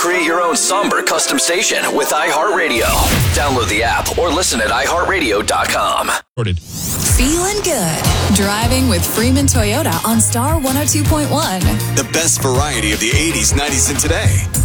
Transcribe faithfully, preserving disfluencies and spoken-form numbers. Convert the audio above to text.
Create your own somber custom station with iHeartRadio. Download the app or listen at i heart radio dot com. Feeling good. Driving with Freeman Toyota on Star one oh two point one. The best variety of the eighties, nineties, and today.